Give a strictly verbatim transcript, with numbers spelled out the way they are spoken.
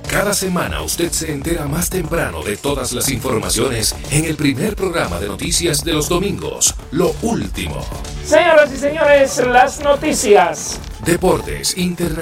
Cada semana usted se entera más temprano de todas las informaciones en el primer programa de noticias de los domingos, Lo Último. Señoras y señores, las noticias. Deportes, internet.